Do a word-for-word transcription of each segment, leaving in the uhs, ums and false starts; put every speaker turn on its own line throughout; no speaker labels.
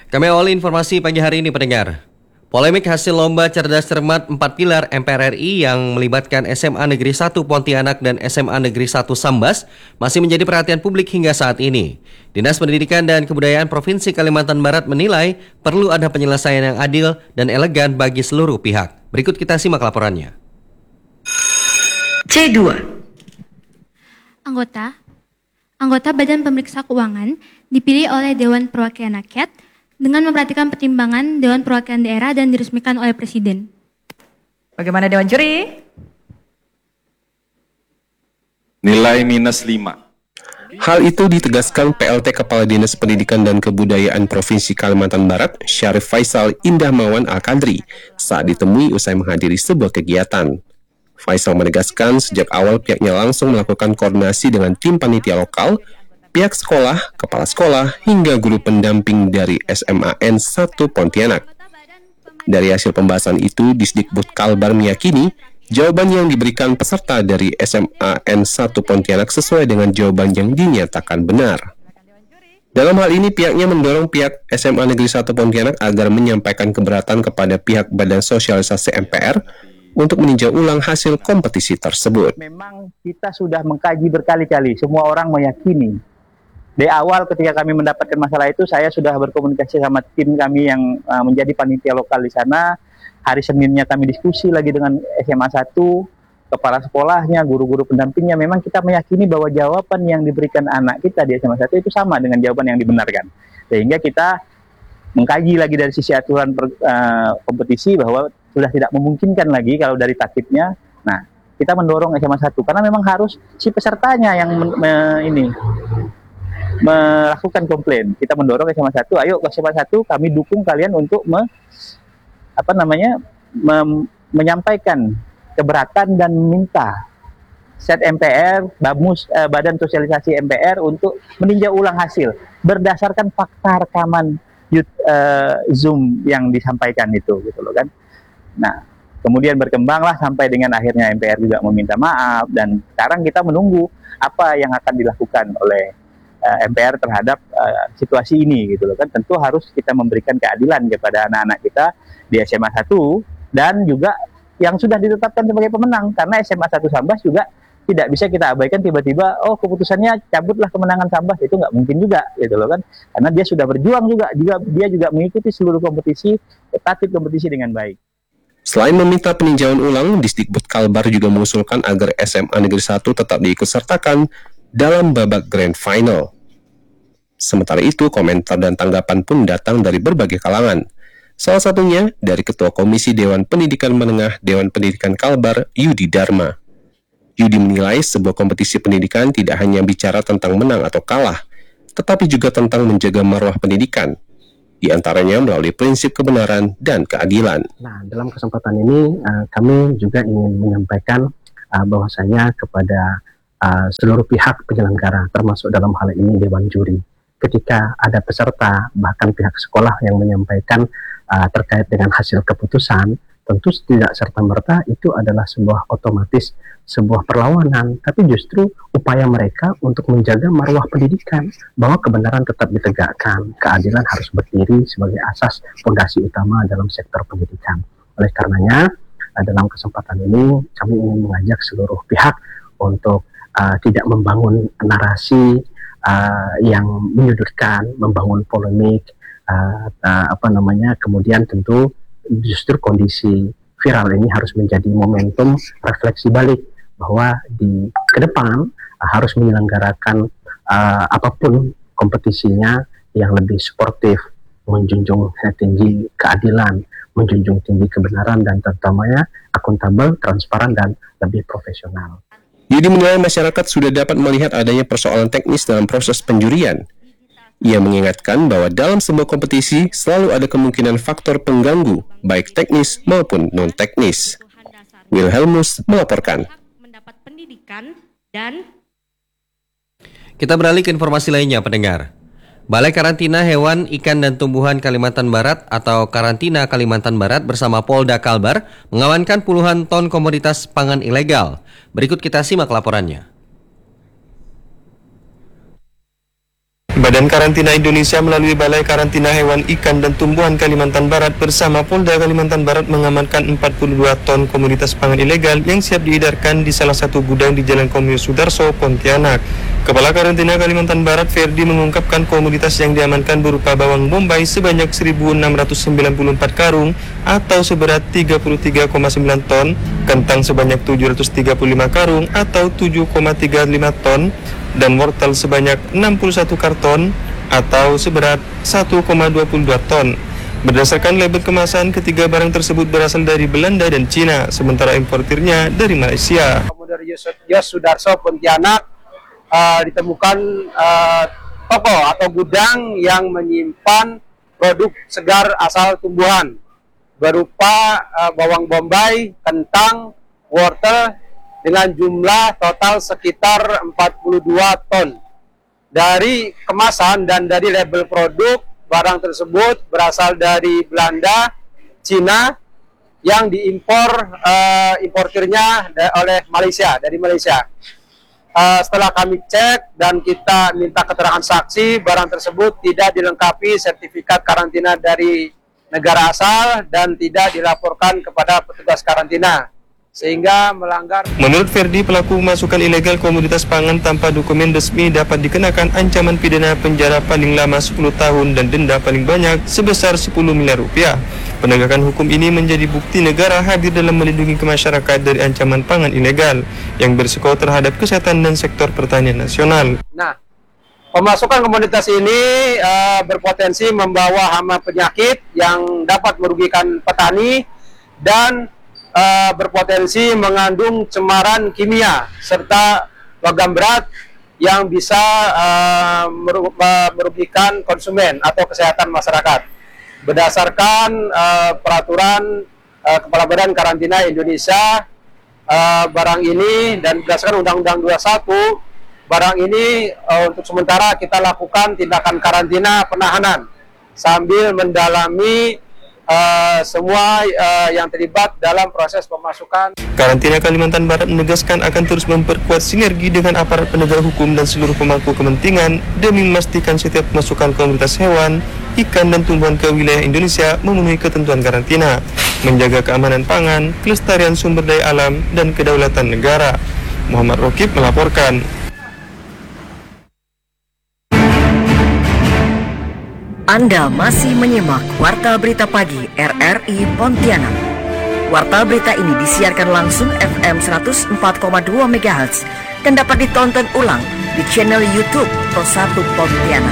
Kami awali informasi pagi hari ini pendengar. Polemik hasil lomba cerdas cermat empat pilar M P R R I yang melibatkan S M A Negeri satu Pontianak dan S M A Negeri satu Sambas masih menjadi perhatian publik hingga saat ini. Dinas Pendidikan dan Kebudayaan Provinsi Kalimantan Barat menilai perlu ada penyelesaian yang adil dan elegan bagi seluruh pihak. Berikut kita simak laporannya.
C dua.
Anggota Anggota Badan Pemeriksa Keuangan dipilih oleh Dewan Perwakilan Rakyat dengan memperhatikan pertimbangan Dewan Perwakilan Daerah dan diresmikan oleh Presiden.
Bagaimana Dewan Juri?
Nilai minus lima.
Hal itu ditegaskan P L T Kepala Dinas Pendidikan dan Kebudayaan Provinsi Kalimantan Barat, Syarif Faisal Indah Mawan Al-Kadri, saat ditemui usai menghadiri sebuah kegiatan. Faisal menegaskan sejak awal pihaknya langsung melakukan koordinasi dengan tim panitia lokal, pihak sekolah, kepala sekolah, hingga guru pendamping dari S M A N satu Pontianak. Dari hasil pembahasan itu, Disdikbud Kalbar meyakini jawaban yang diberikan peserta dari S M A N satu Pontianak sesuai dengan jawaban yang dinyatakan benar. Dalam hal ini, pihaknya mendorong pihak S M A Negeri satu Pontianak agar menyampaikan keberatan kepada pihak Badan Sosialisasi M P R untuk meninjau ulang hasil kompetisi tersebut.
Memang kita sudah mengkaji berkali-kali, semua orang meyakini. Di awal ketika kami mendapatkan masalah itu, saya sudah berkomunikasi sama tim kami yang uh, menjadi panitia lokal di sana. Hari Seninnya kami diskusi lagi dengan S M A satu, kepala sekolahnya, guru-guru pendampingnya. Memang kita meyakini bahwa jawaban yang diberikan anak kita di S M A satu itu sama dengan jawaban yang dibenarkan. Sehingga kita mengkaji lagi dari sisi aturan per, uh, kompetisi bahwa sudah tidak memungkinkan lagi kalau dari tatibnya. Nah, kita mendorong S M A satu karena memang harus si pesertanya yang men, me, ini melakukan komplain. Kita mendorong S M A satu, ayo S M A satu kami dukung kalian untuk me, apa namanya me, menyampaikan keberatan dan minta set M P R, Bamus, eh, Badan Sosialisasi M P R untuk meninjau ulang hasil berdasarkan fakta rekaman yut, eh, Zoom yang disampaikan itu, gitu loh kan. Nah, kemudian berkembanglah sampai dengan akhirnya M P R juga meminta maaf, dan sekarang kita menunggu apa yang akan dilakukan oleh uh, M P R terhadap uh, situasi ini, gitu loh kan. Tentu harus kita memberikan keadilan kepada anak-anak kita di S M A satu dan juga yang sudah ditetapkan sebagai pemenang, karena S M A satu Sambas juga tidak bisa kita abaikan tiba-tiba, oh keputusannya cabutlah kemenangan Sambas, itu nggak mungkin juga, gitu loh kan. Karena dia sudah berjuang juga, juga dia juga mengikuti seluruh kompetisi, tatib kompetisi dengan baik.
Selain meminta peninjauan ulang, Disdikbud Kalbar juga mengusulkan agar S M A Negeri satu tetap diikutsertakan dalam babak Grand Final. Sementara itu, komentar dan tanggapan pun datang dari berbagai kalangan. Salah satunya dari Ketua Komisi Dewan Pendidikan Menengah Dewan Pendidikan Kalbar, Yudi Dharma. Yudi menilai sebuah kompetisi pendidikan tidak hanya bicara tentang menang atau kalah, tetapi juga tentang menjaga marwah pendidikan, di antaranya melalui prinsip kebenaran dan keadilan.
Nah, dalam kesempatan ini uh, kami juga ingin menyampaikan uh, bahwasanya kepada uh, seluruh pihak penyelenggara, termasuk dalam hal ini Dewan Juri, ketika ada peserta bahkan pihak sekolah yang menyampaikan uh, terkait dengan hasil keputusan, tentu tidak serta-merta itu adalah sebuah otomatis sebuah perlawanan, tapi justru upaya mereka untuk menjaga marwah pendidikan, bahwa kebenaran tetap ditegakkan, keadilan harus berdiri sebagai asas fondasi utama dalam sektor pendidikan. Oleh karenanya, dalam kesempatan ini kami ingin mengajak seluruh pihak untuk uh, tidak membangun narasi uh, yang menyudutkan, membangun polemik, uh, uh, apa namanya, kemudian tentu justru kondisi viral ini harus menjadi momentum refleksi balik, bahwa di ke depan uh, harus menyelenggarakan uh, apapun kompetisinya yang lebih sportif, menjunjung tinggi keadilan, menjunjung tinggi kebenaran, dan terutamanya akuntabel, transparan, dan lebih profesional.
Yudi menilai masyarakat sudah dapat melihat adanya persoalan teknis dalam proses penjurian. Ia mengingatkan bahwa dalam sebuah kompetisi selalu ada kemungkinan faktor pengganggu, baik teknis maupun non-teknis. Wilhelmus melaporkan.
Dan kita beralih ke informasi lainnya, pendengar. Balai Karantina Hewan, Ikan dan Tumbuhan Kalimantan Barat atau Karantina Kalimantan Barat bersama Polda Kalbar mengamankan puluhan ton komoditas pangan ilegal. Berikut kita simak laporannya.
Badan Karantina Indonesia melalui Balai Karantina Hewan, Ikan, dan Tumbuhan Kalimantan Barat bersama Polda Kalimantan Barat mengamankan empat puluh dua ton komoditas pangan ilegal yang siap diedarkan di salah satu gudang di Jalan Komio Sudarso, Pontianak. Kepala Karantina Kalimantan Barat, Ferdi, mengungkapkan komoditas yang diamankan berupa bawang bombay sebanyak seribu enam ratus sembilan puluh empat karung atau seberat tiga puluh tiga koma sembilan ton, kentang sebanyak tujuh ratus tiga puluh lima karung atau tujuh koma tiga lima ton, dan wortel sebanyak enam puluh satu karton atau seberat satu koma dua puluh dua ton. Berdasarkan label kemasan, ketiga barang tersebut berasal dari Belanda dan Cina, sementara importirnya dari Malaysia.
Dari Yos Sudarso, Pontianak, uh, ditemukan uh, toko atau gudang yang menyimpan produk segar asal tumbuhan berupa uh, bawang bombay, kentang, wortel dengan jumlah total sekitar empat puluh dua ton. Dari kemasan dan dari label produk, barang tersebut berasal dari Belanda, Cina, yang diimpor uh, importirnya oleh Malaysia, dari Malaysia. Uh, setelah kami cek dan kita minta keterangan saksi, barang tersebut tidak dilengkapi sertifikat karantina dari negara asal dan tidak dilaporkan kepada petugas karantina, sehingga melanggar.
Menurut Ferdi, pelaku pemasukan ilegal komoditas pangan tanpa dokumen resmi dapat dikenakan ancaman pidana penjara paling lama sepuluh tahun dan denda paling banyak sebesar sepuluh miliar rupiah. Penegakan hukum ini menjadi bukti negara hadir dalam melindungi masyarakat dari ancaman pangan ilegal yang berisiko terhadap kesehatan dan sektor pertanian nasional.
Nah, pemasukan komoditas ini uh, berpotensi membawa hama penyakit yang dapat merugikan petani dan Uh, berpotensi mengandung cemaran kimia serta logam berat yang bisa uh, merugikan konsumen atau kesehatan masyarakat. Berdasarkan uh, peraturan uh, Kepala Badan Karantina Indonesia, uh, barang ini dan berdasarkan Undang-Undang dua puluh satu, barang ini uh, untuk sementara kita lakukan tindakan karantina penahanan sambil mendalami Uh, semua uh, yang terlibat dalam proses pemasukan.
Karantina Kalimantan Barat menegaskan akan terus memperkuat sinergi dengan aparat penegak hukum dan seluruh pemangku kepentingan demi memastikan setiap pemasukan komoditas hewan, ikan, dan tumbuhan ke wilayah Indonesia memenuhi ketentuan karantina, menjaga keamanan pangan, kelestarian sumber daya alam, dan kedaulatan negara. Muhammad Rokib melaporkan.
Anda masih menyimak Warta Berita Pagi R R I Pontianak. Warta berita ini disiarkan langsung F M seratus empat koma dua megahertz dan dapat ditonton ulang di channel YouTube Pro satu Pontianak.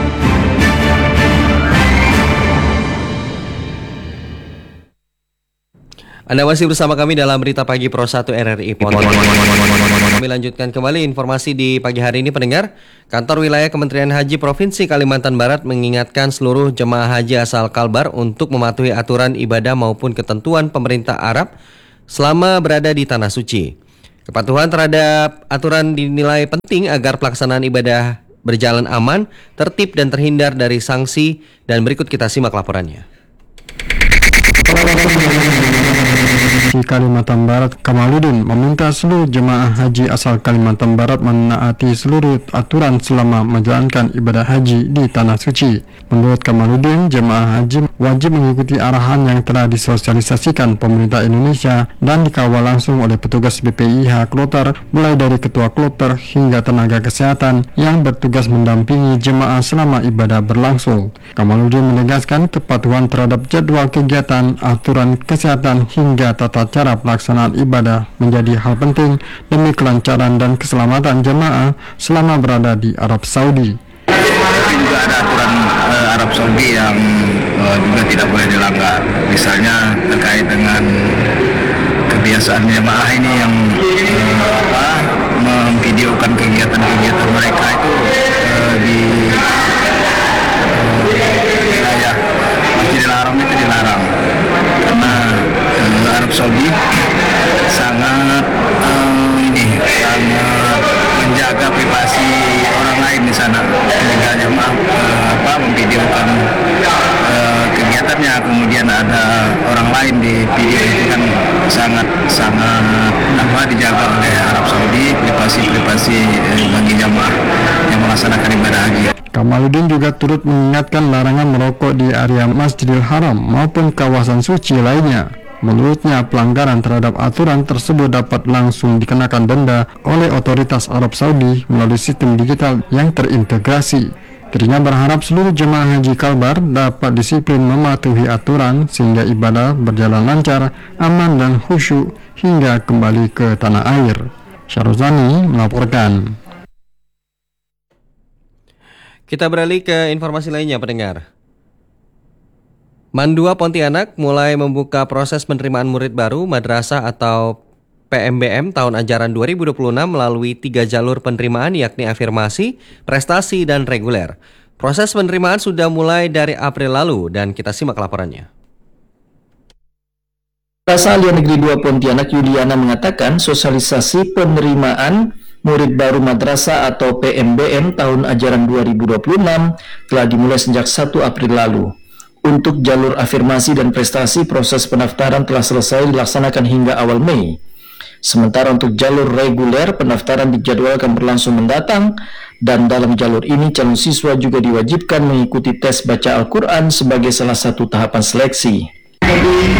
Anda masih bersama kami dalam Berita Pagi Pro satu R R I Pontianak. Kami lanjutkan kembali informasi di pagi hari ini, pendengar. Kantor Wilayah Kementerian Haji Provinsi Kalimantan Barat mengingatkan seluruh jemaah haji asal Kalbar untuk mematuhi aturan ibadah maupun ketentuan pemerintah Arab selama berada di Tanah Suci. Kepatuhan terhadap aturan dinilai penting agar pelaksanaan ibadah berjalan aman, tertib, dan terhindar dari sanksi. Dan berikut kita simak laporannya.
Di Kalimantan Barat, Kamaludin meminta seluruh jemaah haji asal Kalimantan Barat menaati seluruh aturan selama menjalankan ibadah haji di Tanah Suci. Menurut Kamaludin, jemaah haji wajib mengikuti arahan yang telah disosialisasikan pemerintah Indonesia dan dikawal langsung oleh petugas B P I H Kloter, mulai dari ketua kloter hingga tenaga kesehatan yang bertugas mendampingi jemaah selama ibadah berlangsung. Kamaludin menegaskan kepatuhan terhadap jadwal kegiatan, aturan kesehatan hingga tata cara pelaksanaan ibadah menjadi hal penting demi kelancaran dan keselamatan jemaah selama berada di Arab Saudi.
Juga ada aturan uh, Arab Saudi yang uh, juga tidak boleh dilanggar, misalnya terkait dengan kebiasaan jemaah ini yang uh, apa, memvideokan kegiatan-kegiatan mereka itu uh, di uh, wilayah Masjidil Haram itu dilarang karena uh, Arab Saudi sangat uh, ini sangat menjaga privasi orang lain di sana, sehingga jemaah uh, apa memvideokan uh, kegiatannya, kemudian ada orang lain di video itu kan sangat sangat apa dijaga oleh Arab Saudi, privasi-privasi eh, bagi jamaah yang melaksanakan ibadah haji.
Kamaludin juga turut mengingatkan larangan merokok di area Masjidil Haram maupun kawasan suci lainnya. Menurutnya, pelanggaran terhadap aturan tersebut dapat langsung dikenakan denda oleh otoritas Arab Saudi melalui sistem digital yang terintegrasi. Dirinya berharap seluruh jemaah haji Kalbar dapat disiplin mematuhi aturan sehingga ibadah berjalan lancar, aman dan khusyuk hingga kembali ke tanah air. Syaruzani melaporkan.
Kita beralih ke informasi lainnya, pendengar. Mandua Pontianak mulai membuka proses penerimaan murid baru madrasah atau P M B M tahun ajaran dua ribu dua puluh enam melalui tiga jalur penerimaan yakni afirmasi, prestasi, dan reguler. Proses penerimaan sudah mulai dari April lalu dan kita simak laporannya.
Madrasah Alia Negeri dua Pontianak Yuliana mengatakan sosialisasi penerimaan murid baru madrasah atau P M B M tahun ajaran dua ribu dua puluh enam telah dimulai sejak satu April lalu. Untuk jalur afirmasi dan prestasi, proses pendaftaran telah selesai dilaksanakan hingga awal Mei. Sementara untuk jalur reguler, pendaftaran dijadwalkan berlangsung mendatang, dan dalam jalur ini calon siswa juga diwajibkan mengikuti tes baca Al-Quran sebagai salah satu tahapan seleksi.